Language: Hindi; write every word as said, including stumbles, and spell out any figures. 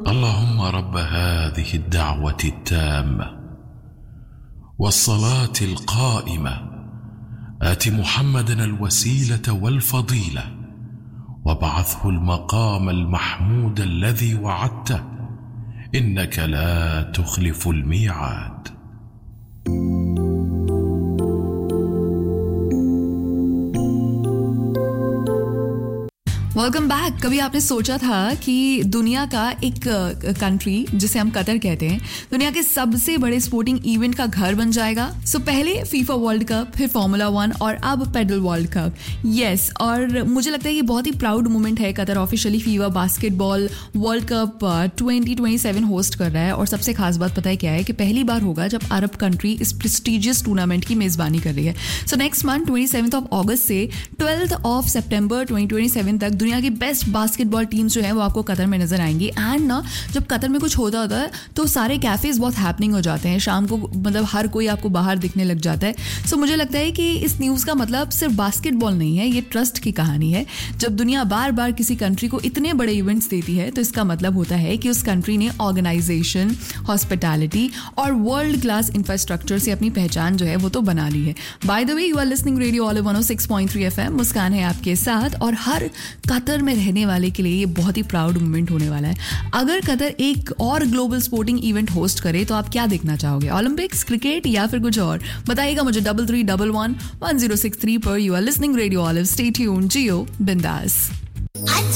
اللهم رب هذه الدعوة التامة والصلاة القائمة آت محمدا الوسيلة والفضيلة وابعثه المقام المحمود الذي وعدته إنك لا تخلف الميعاد. Welcome back. कभी आपने सोचा था कि दुनिया का एक कंट्री जिसे हम कतर कहते हैं दुनिया के सबसे बड़े स्पोर्टिंग इवेंट का घर बन जाएगा? सो so, पहले फीफा वर्ल्ड कप, फिर फार्मूला वन और अब पेडल वर्ल्ड कप। यस, और मुझे लगता है ये बहुत ही प्राउड मोमेंट है। Qatar officially FIFA basketball world cup twenty twenty seven host कर रहा है और सबसे खास बात पता है क्या है कि पहली बार होगा जब अरब कंट्री इस प्रेस्टिजियस टूर्नामेंट की मेजबानी कर रही है। So next month twenty seventh of अगस्त से twelfth of September twenty twenty seven तक दुनिया की बेस्ट बास्केटबॉल टीम्स जो है वो आपको कतर में नजर आएंगी। एंड ना जब कतर में कुछ होता होता है तो सारे कैफेज बहुत हैपनिंग हो जाते हैं। शाम को मतलब हर कोई आपको बाहर दिखने लग जाता है। सो so, मुझे लगता है कि इस न्यूज़ का मतलब सिर्फ बास्केटबॉल नहीं है, ये ट्रस्ट की कहानी है। जब दुनिया बार बार किसी कंट्री को इतने बड़े इवेंट्स देती है तो इसका मतलब होता है कि उस कंट्री ने ऑर्गेनाइजेशन, हॉस्पिटैलिटी और वर्ल्ड क्लास इंफ्रास्ट्रक्चर से अपनी पहचान जो है वो तो बना ली है। By the way, you are listening radio olive one O six point three F M. मुस्कान है आपके साथ और हर कतर में रहने वाले के लिए ये बहुत ही प्राउड मोमेंट होने वाला है। अगर कतर एक और ग्लोबल स्पोर्टिंग इवेंट होस्ट करे तो आप क्या देखना चाहोगे? ओलंपिक्स, क्रिकेट या फिर कुछ और? बताइएगा मुझे double three double one one zero six three पर। You are listening radio olive. Stay tuned, जियो बिंदास।